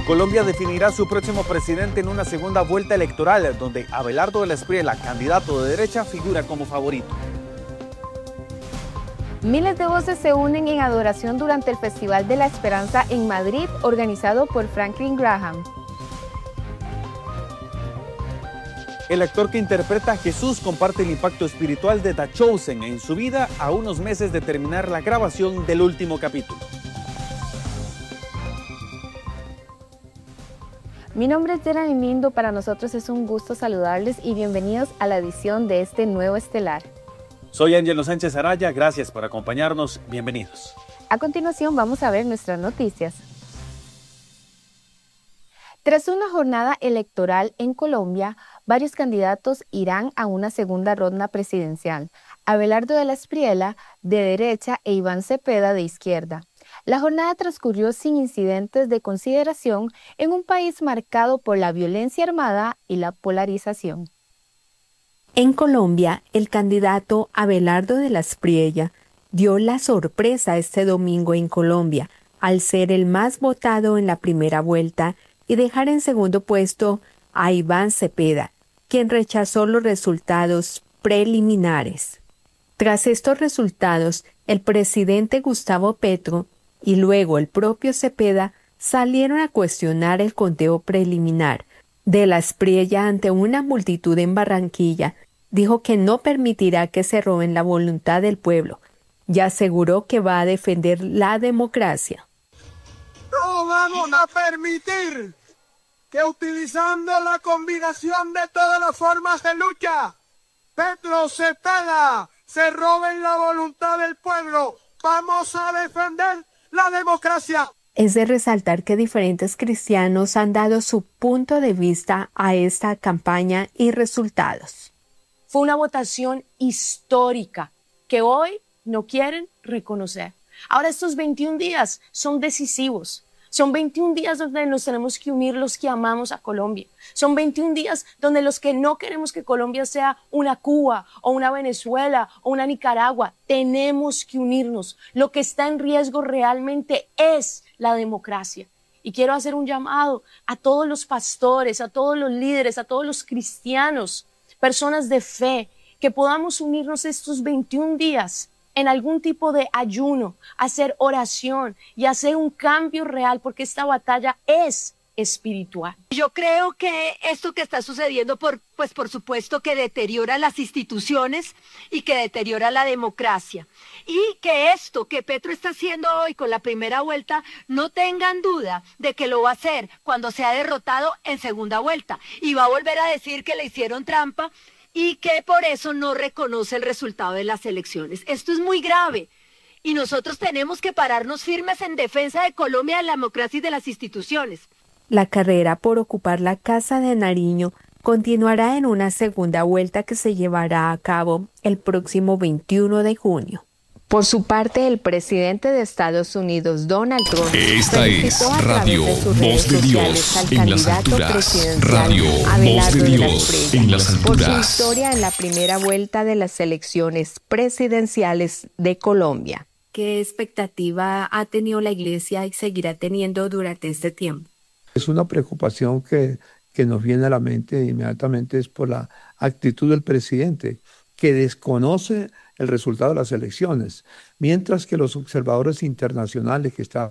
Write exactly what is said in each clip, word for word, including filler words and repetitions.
Colombia definirá su próximo presidente en una segunda vuelta electoral, donde Abelardo de la Espriella, candidato de derecha, figura como favorito. Miles de voces se unen en adoración durante el Festival de la Esperanza en Madrid, organizado por Franklin Graham. El actor que interpreta a Jesús comparte el impacto espiritual de The Chosen en su vida a unos meses de terminar la grabación del último capítulo. Mi nombre es Geraldine Lindo, para nosotros es un gusto saludarles y bienvenidos a la edición de este nuevo Estelar. Soy Ángelo Sánchez Araya, gracias por acompañarnos, bienvenidos. A continuación vamos a ver nuestras noticias. Tras una jornada electoral en Colombia, varios candidatos irán a una segunda ronda presidencial. Abelardo de la Espriella, de derecha, e Iván Cepeda, de izquierda. La jornada transcurrió sin incidentes de consideración en un país marcado por la violencia armada y la polarización. En Colombia, el candidato Abelardo de la Espriella dio la sorpresa este domingo en Colombia, al ser el más votado en la primera vuelta y dejar en segundo puesto a Iván Cepeda, quien rechazó los resultados preliminares. Tras estos resultados, el presidente Gustavo Petro y luego el propio Cepeda salieron a cuestionar el conteo preliminar. De la Espriella, ante una multitud en Barranquilla, dijo que no permitirá que se roben la voluntad del pueblo y aseguró que va a defender la democracia. No vamos a permitir que, utilizando la combinación de todas las formas de lucha, Petro, Cepeda, se roben la voluntad del pueblo. Vamos a defender la democracia. Es de resaltar que diferentes cristianos han dado su punto de vista a esta campaña y resultados. Fue una votación histórica que hoy no quieren reconocer. Ahora estos veintiún días son decisivos. Son veintiún días donde nos tenemos que unir los que amamos a Colombia. Son veintiún días donde los que no queremos que Colombia sea una Cuba o una Venezuela o una Nicaragua, tenemos que unirnos. Lo que está en riesgo realmente es la democracia. Y quiero hacer un llamado a todos los pastores, a todos los líderes, a todos los cristianos, personas de fe, que podamos unirnos estos veintiún días en algún tipo de ayuno, hacer oración y hacer un cambio real, porque esta batalla es espiritual. Yo creo que esto que está sucediendo, por, pues por supuesto que deteriora las instituciones y que deteriora la democracia. Y que esto que Petro está haciendo hoy con la primera vuelta, no tengan duda de que lo va a hacer cuando sea derrotado en segunda vuelta. Y va a volver a decir que le hicieron trampa y que por eso no reconoce el resultado de las elecciones. Esto es muy grave y nosotros tenemos que pararnos firmes en defensa de Colombia, de la democracia y de las instituciones. La carrera por ocupar la Casa de Nariño continuará en una segunda vuelta que se llevará a cabo el próximo veintiuno de junio. Por su parte, el presidente de Estados Unidos, Donald Trump, Esta es Radio Voz de Dios en las alturas. Radio Voz de Dios en las alturas. Por su historia en la primera vuelta de las elecciones presidenciales de Colombia. ¿Qué expectativa ha tenido la Iglesia y seguirá teniendo durante este tiempo? Es una preocupación que, que nos viene a la mente inmediatamente, es por la actitud del presidente, que desconoce el resultado de las elecciones, mientras que los observadores internacionales que están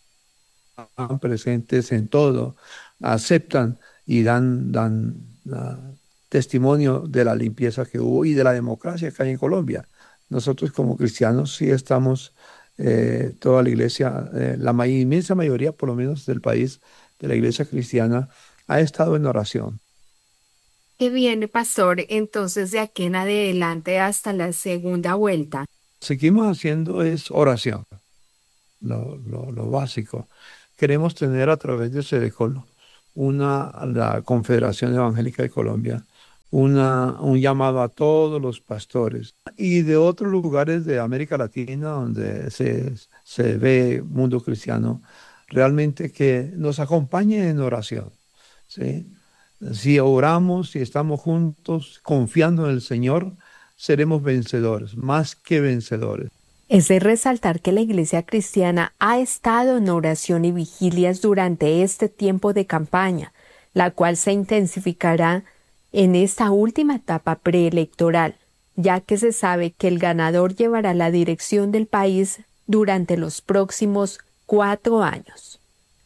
presentes en todo aceptan y dan, dan uh, testimonio de la limpieza que hubo y de la democracia que hay en Colombia. Nosotros como cristianos sí estamos, eh, toda la iglesia, eh, la ma- inmensa mayoría por lo menos del país, de la iglesia cristiana, ha estado en oración. ¿Qué viene, pastor, entonces de aquí en adelante hasta la segunda vuelta? Seguimos haciendo es oración, lo, lo, lo básico. Queremos tener a través de SEDECOL, una, la Confederación Evangélica de Colombia, una, un llamado a todos los pastores y de otros lugares de América Latina donde se, se ve mundo cristiano, realmente que nos acompañe en oración, ¿sí? Si oramos, si estamos juntos, confiando en el Señor, seremos vencedores, más que vencedores. Es de resaltar que la Iglesia cristiana ha estado en oración y vigilias durante este tiempo de campaña, la cual se intensificará en esta última etapa preelectoral, ya que se sabe que el ganador llevará la dirección del país durante los próximos cuatro años.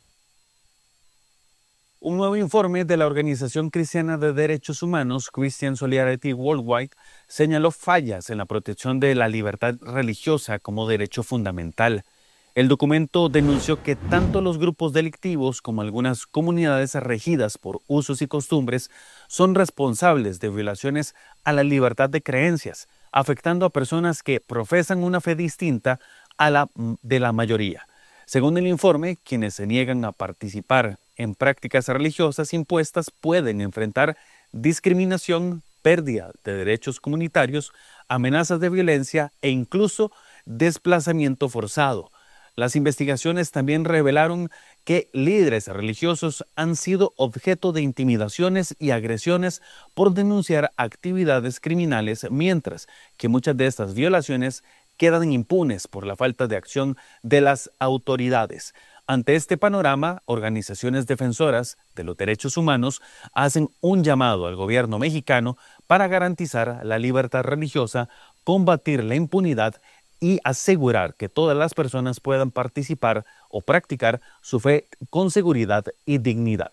Un nuevo informe de la Organización Cristiana de Derechos Humanos, Christian Solidarity Worldwide, señaló fallas en la protección de la libertad religiosa como derecho fundamental. El documento denunció que tanto los grupos delictivos como algunas comunidades regidas por usos y costumbres son responsables de violaciones a la libertad de creencias, afectando a personas que profesan una fe distinta a la de la mayoría. Según el informe, quienes se niegan a participar en prácticas religiosas impuestas pueden enfrentar discriminación, pérdida de derechos comunitarios, amenazas de violencia e incluso desplazamiento forzado. Las investigaciones también revelaron que líderes religiosos han sido objeto de intimidaciones y agresiones por denunciar actividades criminales, mientras que muchas de estas violaciones quedan impunes por la falta de acción de las autoridades. Ante este panorama, organizaciones defensoras de los derechos humanos hacen un llamado al gobierno mexicano para garantizar la libertad religiosa, combatir la impunidad y asegurar que todas las personas puedan participar o practicar su fe con seguridad y dignidad.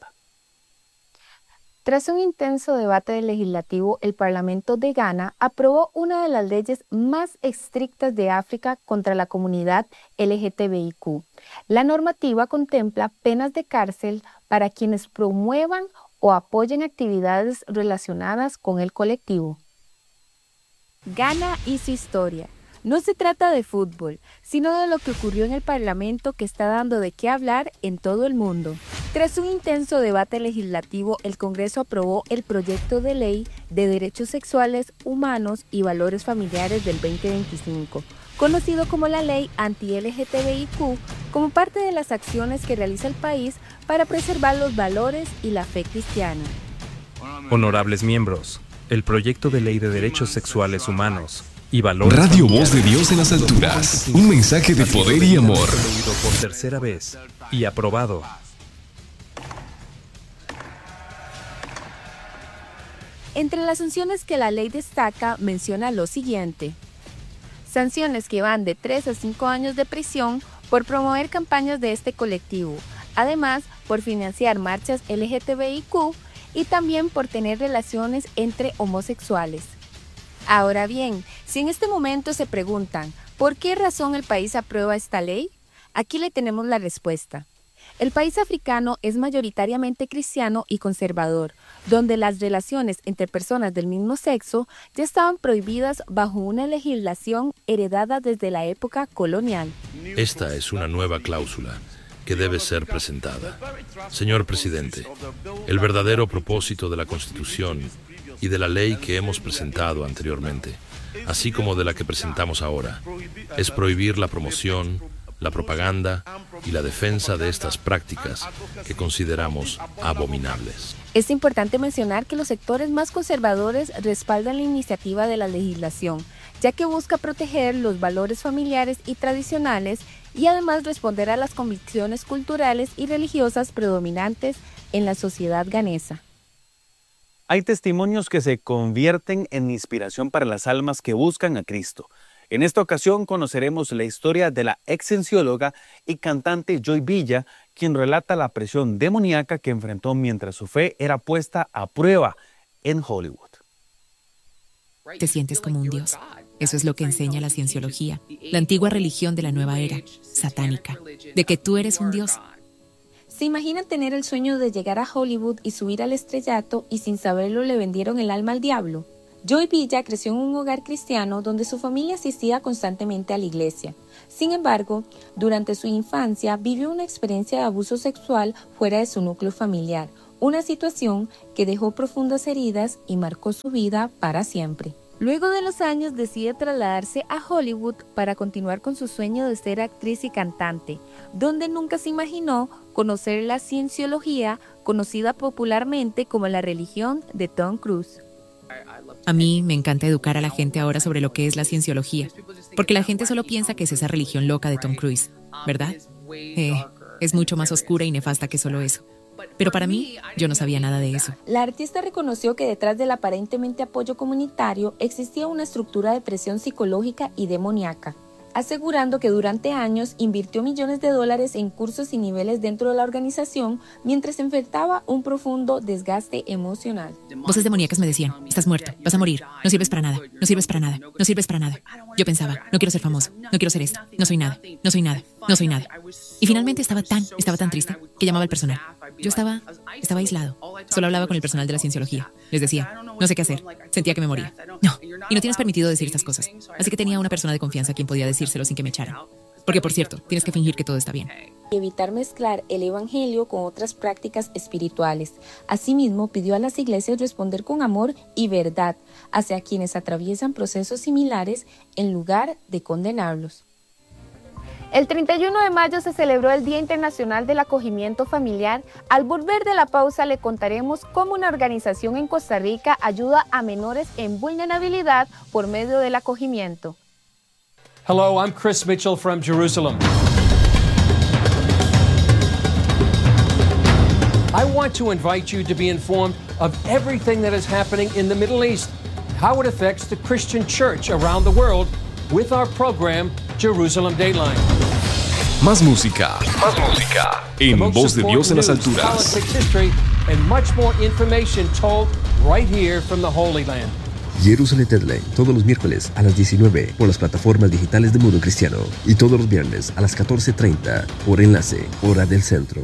Tras un intenso debate legislativo, el Parlamento de Ghana aprobó una de las leyes más estrictas de África contra la comunidad L G T B I Q. La normativa contempla penas de cárcel para quienes promuevan o apoyen actividades relacionadas con el colectivo. Ghana y su historia. No se trata de fútbol, sino de lo que ocurrió en el Parlamento que está dando de qué hablar en todo el mundo. Tras un intenso debate legislativo, el Congreso aprobó el proyecto de ley de derechos sexuales, humanos y valores familiares del veinte veinticinco, conocido como la Ley Anti-L G T B I Q, como parte de las acciones que realiza el país para preservar los valores y la fe cristiana. Honorables miembros, el proyecto de ley de derechos sexuales humanos y valores Radio Voz de Dios en las alturas. Un mensaje de poder y amor. Leído por tercera vez y aprobado. Entre las sanciones que la ley destaca, menciona lo siguiente. Sanciones que van de tres a cinco años de prisión por promover campañas de este colectivo, además por financiar marchas L G T B I Q y también por tener relaciones entre homosexuales. Ahora bien, si en este momento se preguntan, ¿por qué razón el país aprueba esta ley? Aquí le tenemos la respuesta. El país africano es mayoritariamente cristiano y conservador, donde las relaciones entre personas del mismo sexo ya estaban prohibidas bajo una legislación heredada desde la época colonial. Esta es una nueva cláusula que debe ser presentada. Señor presidente, el verdadero propósito de la Constitución y de la ley que hemos presentado anteriormente, así como de la que presentamos ahora, es prohibir la promoción, la propaganda y la defensa de estas prácticas que consideramos abominables. Es importante mencionar que los sectores más conservadores respaldan la iniciativa de la legislación, ya que busca proteger los valores familiares y tradicionales y además responder a las convicciones culturales y religiosas predominantes en la sociedad ganesa. Hay testimonios que se convierten en inspiración para las almas que buscan a Cristo. En esta ocasión conoceremos la historia de la excensióloga y cantante Joy Villa, quien relata la presión demoníaca que enfrentó mientras su fe era puesta a prueba en Hollywood. Te sientes como un dios. Eso es lo que enseña la cienciología, la antigua religión de la nueva era, satánica, de que tú eres un dios. ¿Se imaginan tener el sueño de llegar a Hollywood y subir al estrellato y sin saberlo le vendieron el alma al diablo? Joy Villa creció en un hogar cristiano donde su familia asistía constantemente a la iglesia. Sin embargo, durante su infancia vivió una experiencia de abuso sexual fuera de su núcleo familiar, una situación que dejó profundas heridas y marcó su vida para siempre. Luego de los años decide trasladarse a Hollywood para continuar con su sueño de ser actriz y cantante, donde nunca se imaginó conocer la cienciología, conocida popularmente como la religión de Tom Cruise. A mí me encanta educar a la gente ahora sobre lo que es la cienciología, Porque la gente solo piensa que es esa religión loca de Tom Cruise, ¿verdad? Eh, es mucho más oscura y nefasta que solo eso. Pero para mí, yo no sabía nada de eso. La artista reconoció que detrás del aparentemente apoyo comunitario existía una estructura de presión psicológica y demoníaca, asegurando que durante años invirtió millones de dólares en cursos y niveles dentro de la organización mientras enfrentaba un profundo desgaste emocional. Voces demoníacas me decían, estás muerto, vas a morir, no sirves para nada, no sirves para nada, no sirves para nada. Yo pensaba, no quiero ser famoso, no quiero ser esto, no soy nada, no soy nada, no soy nada. Y finalmente estaba tan, estaba tan triste que llamaba al personal. Yo estaba, estaba aislado. Solo hablaba con el personal de la cienciología. Les decía, no sé qué hacer. Sentía que me moría. No, y no tienes permitido decir estas cosas. Así que tenía una persona de confianza a quien podía decírselo sin que me echaran. Porque, por cierto, tienes que fingir que todo está bien. Y evitar mezclar el evangelio con otras prácticas espirituales. Asimismo, pidió a las iglesias responder con amor y verdad hacia quienes atraviesan procesos similares en lugar de condenarlos. El treinta y uno de mayo se celebró el Día Internacional del Acogimiento Familiar. Al volver de la pausa le contaremos cómo una organización en Costa Rica ayuda a menores en vulnerabilidad por medio del acogimiento. Hello, I'm Chris Mitchell from Jerusalem. I want to invite you to be informed of everything that is happening in the Middle East, how it affects the Christian church around the world with our program Jerusalem Dateline. Más música, más música en Voz de Dios en las alturas. And much more information told right here from the Holy Land. Jerusalem Dateline, todos los miércoles a las diecinueve por las plataformas digitales de Mundo Cristiano y todos los viernes a las catorce treinta por Enlace, hora del centro.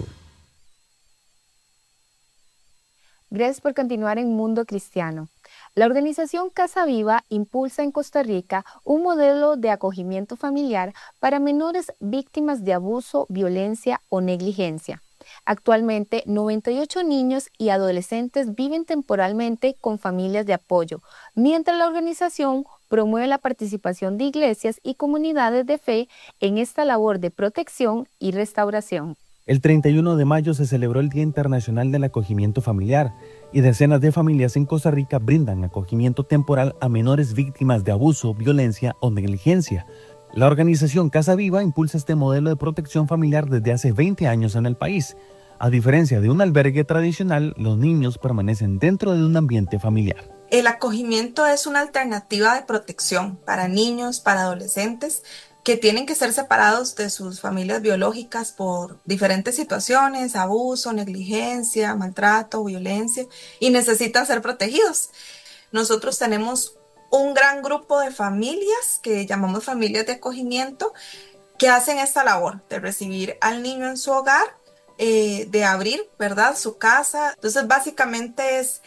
Gracias por continuar en Mundo Cristiano. La organización Casa Viva impulsa en Costa Rica un modelo de acogimiento familiar para menores víctimas de abuso, violencia o negligencia. Actualmente, noventa y ocho niños y adolescentes viven temporalmente con familias de apoyo, mientras la organización promueve la participación de iglesias y comunidades de fe en esta labor de protección y restauración. El treinta y uno de mayo se celebró el Día Internacional del Acogimiento Familiar y decenas de familias en Costa Rica brindan acogimiento temporal a menores víctimas de abuso, violencia o negligencia. La organización Casa Viva impulsa este modelo de protección familiar desde hace veinte años en el país. A diferencia de un albergue tradicional, los niños permanecen dentro de un ambiente familiar. El acogimiento es una alternativa de protección para niños, para adolescentes, que tienen que ser separados de sus familias biológicas por diferentes situaciones, abuso, negligencia, maltrato, violencia, y necesitan ser protegidos. Nosotros tenemos un gran grupo de familias que llamamos familias de acogimiento que hacen esta labor de recibir al niño en su hogar, eh, de abrir, ¿verdad?, su casa. Entonces, básicamente es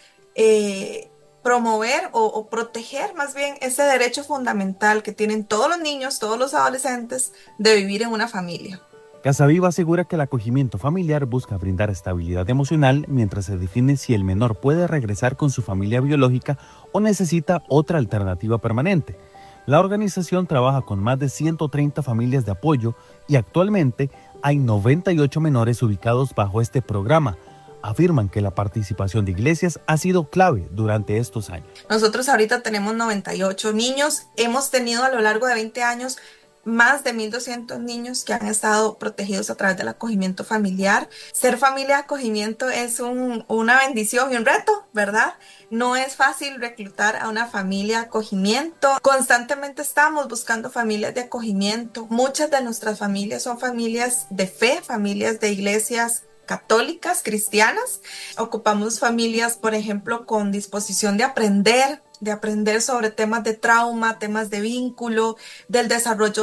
eh, promover o, o proteger más bien ese derecho fundamental que tienen todos los niños, todos los adolescentes, de vivir en una familia. Casa Viva asegura que el acogimiento familiar busca brindar estabilidad emocional mientras se define si el menor puede regresar con su familia biológica o necesita otra alternativa permanente. La organización trabaja con más de ciento treinta familias de apoyo y actualmente hay noventa y ocho menores ubicados bajo este programa. Afirman que la participación de iglesias ha sido clave durante estos años. Nosotros ahorita tenemos noventa y ocho niños. Hemos tenido a lo largo de veinte años más de mil doscientos niños que han estado protegidos a través del acogimiento familiar. Ser familia de acogimiento es un, una bendición y un reto, ¿verdad? No es fácil reclutar a una familia de acogimiento. Constantemente estamos buscando familias de acogimiento. Muchas de nuestras familias son familias de fe, familias de iglesias católicas, cristianas. Ocupamos familias, por ejemplo, con disposición de aprender, de aprender sobre temas de trauma, temas de vínculo, del desarrollo